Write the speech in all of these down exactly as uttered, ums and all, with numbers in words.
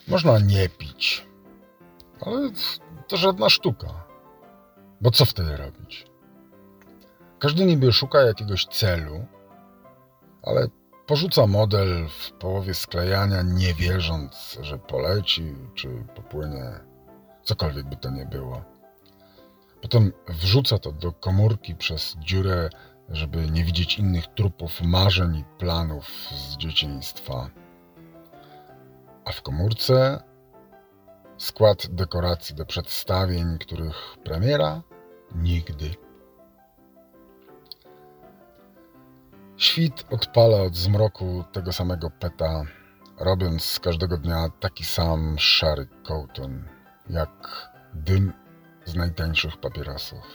Można nie pić, ale to żadna sztuka. Bo co wtedy robić? Każdy niby szuka jakiegoś celu, ale porzuca model w połowie sklejania, nie wierząc, że poleci czy popłynie, cokolwiek by to nie było. Potem wrzuca to do komórki przez dziurę, żeby nie widzieć innych trupów marzeń i planów z dzieciństwa. A w komórce skład dekoracji do przedstawień, których premiera nigdy. Świt odpala od zmroku tego samego peta, robiąc z każdego dnia taki sam szary kołtun, jak dym z najtańszych papierosów.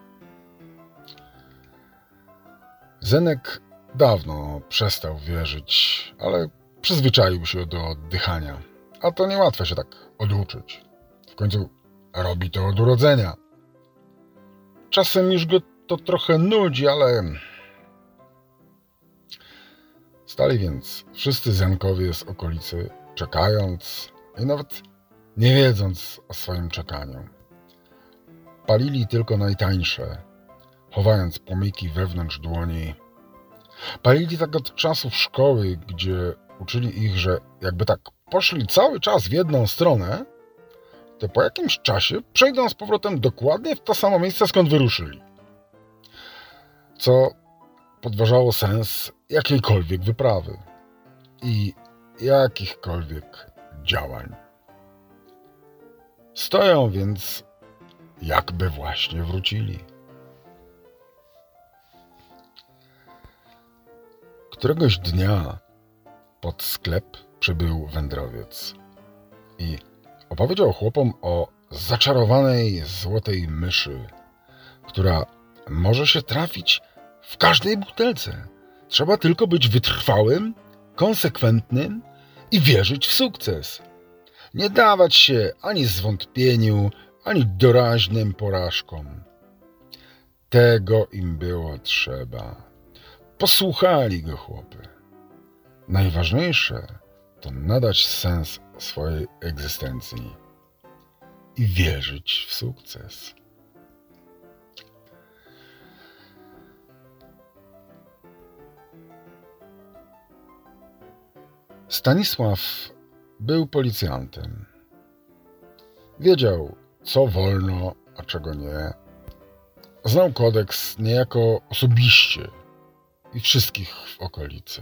Zenek dawno przestał wierzyć, ale przyzwyczaił się do oddychania, a to niełatwo się tak oduczyć. W końcu robi to od urodzenia. Czasem już go to trochę nudzi, ale... Stali więc wszyscy Zenkowie z okolicy, czekając i nawet nie wiedząc o swoim czekaniu. Palili tylko najtańsze, chowając płomyki wewnątrz dłoni. Palili tak od czasów szkoły, gdzie uczyli ich, że jakby tak poszli cały czas w jedną stronę, to po jakimś czasie przejdą z powrotem dokładnie w to samo miejsce, skąd wyruszyli. Co podważało sens jakiejkolwiek wyprawy i jakichkolwiek działań. Stoją więc, jakby właśnie wrócili. Któregoś dnia pod sklep przybył wędrowiec i opowiedział chłopom o zaczarowanej złotej myszy, która może się trafić w każdej butelce. Trzeba tylko być wytrwałym, konsekwentnym i wierzyć w sukces. Nie dawać się ani zwątpieniu, ani doraźnym porażkom. Tego im było trzeba. Posłuchali go chłopy. Najważniejsze to nadać sens swojej egzystencji i wierzyć w sukces. Stanisław był policjantem. Wiedział, co wolno, a czego nie. Znał kodeks niejako osobiście i wszystkich w okolicy.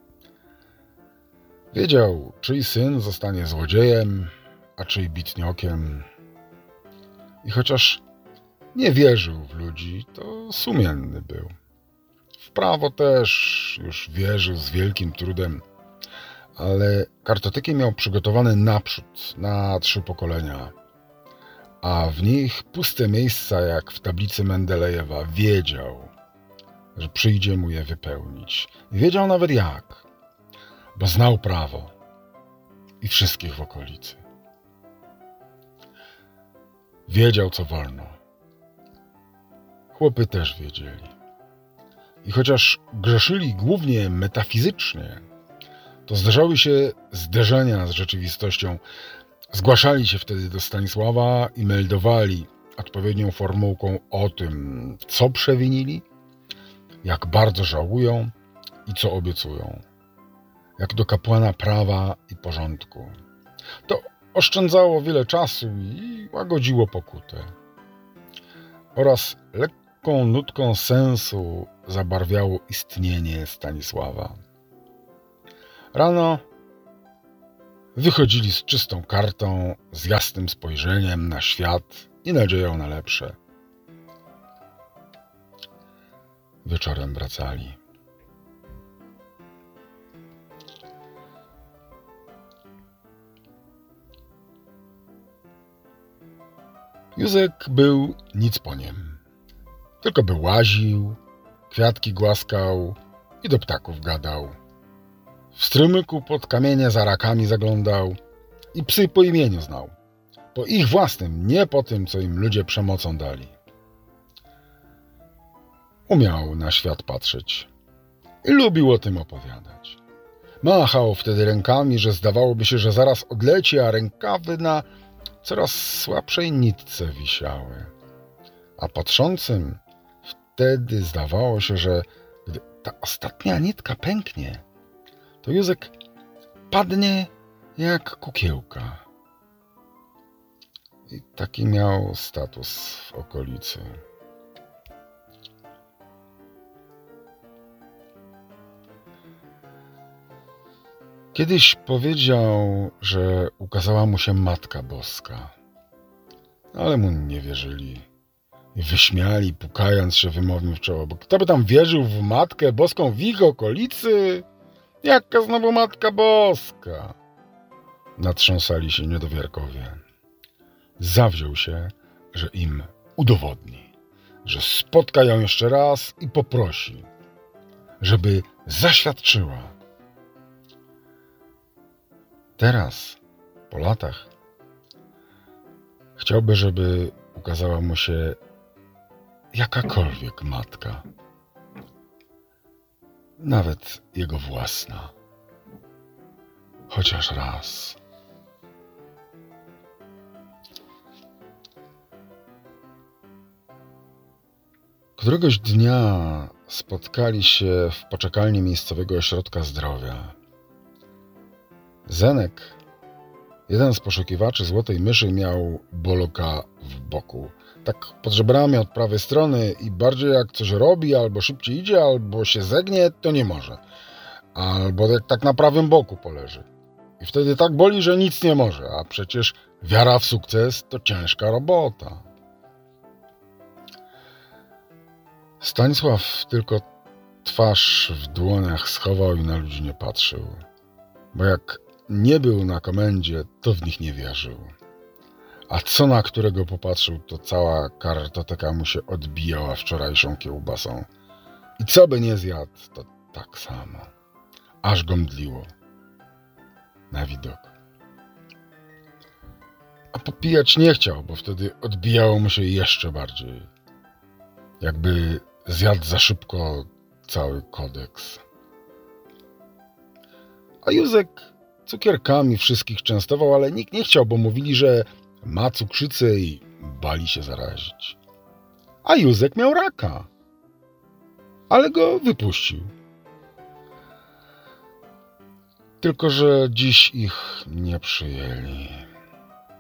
Wiedział, czyj syn zostanie złodziejem, a czyj bitniokiem. I chociaż nie wierzył w ludzi, to sumienny był. W prawo też już wierzył z wielkim trudem, ale kartoteki miał przygotowane naprzód, na trzy pokolenia, a w nich puste miejsca jak w tablicy Mendelejewa. Wiedział, że przyjdzie mu je wypełnić. Wiedział nawet jak, bo znał prawo i wszystkich w okolicy. Wiedział, co wolno. Chłopy też wiedzieli. I chociaż grzeszyli głównie metafizycznie, to zdarzały się zderzenia z rzeczywistością. Zgłaszali się wtedy do Stanisława i meldowali odpowiednią formułką o tym, co przewinili, jak bardzo żałują i co obiecują. Jak do kapłana prawa i porządku. To oszczędzało wiele czasu i łagodziło pokutę. Oraz lekką nutką sensu zabarwiało istnienie Stanisława. Rano wychodzili z czystą kartą, z jasnym spojrzeniem na świat i nadzieją na lepsze. Wieczorem wracali. Józek był nic po niem. Tylko by łaził, kwiatki głaskał i do ptaków gadał. W strumyku pod kamienie za rakami zaglądał i psy po imieniu znał. Po ich własnym, nie po tym, co im ludzie przemocą dali. Umiał na świat patrzeć i lubił o tym opowiadać. Machał wtedy rękami, że zdawałoby się, że zaraz odleci, a rękawy na coraz słabszej nitce wisiały. A patrzącym wtedy zdawało się, że gdy ta ostatnia nitka pęknie, to Józek padnie jak kukiełka. I taki miał status w okolicy. Kiedyś powiedział, że ukazała mu się Matka Boska, ale mu nie wierzyli i wyśmiali, pukając się wymownie w czoło, bo kto by tam wierzył w Matkę Boską w ich okolicy? Jaka znowu Matka Boska? Natrząsali się niedowiarkowie. Zawziął się, że im udowodni, że spotka ją jeszcze raz i poprosi, żeby zaświadczyła. Teraz, po latach, chciałby, żeby ukazała mu się jakakolwiek matka, nawet jego własna, chociaż raz. Któregoś dnia spotkali się w poczekalni miejscowego ośrodka zdrowia. Zenek, jeden z poszukiwaczy złotej myszy, miał boloka w boku. Tak pod żebrami od prawej strony i bardziej jak coś robi, albo szybciej idzie, albo się zegnie, to nie może. Albo jak tak na prawym boku poleży. I wtedy tak boli, że nic nie może, a przecież wiara w sukces to ciężka robota. Stanisław tylko twarz w dłoniach schował i na ludzi nie patrzył, bo jak nie był na komendzie, to w nich nie wierzył. A co na którego popatrzył, to cała kartoteka mu się odbijała wczorajszą kiełbasą. I co by nie zjadł, to tak samo. Aż go mdliło na widok. A popijać nie chciał, bo wtedy odbijało mu się jeszcze bardziej. Jakby zjadł za szybko cały kodeks. A Józek cukierkami wszystkich częstował, ale nikt nie chciał, bo mówili, że ma cukrzycę i bali się zarazić. A Józek miał raka, ale go wypuścił. Tylko że dziś ich nie przyjęli.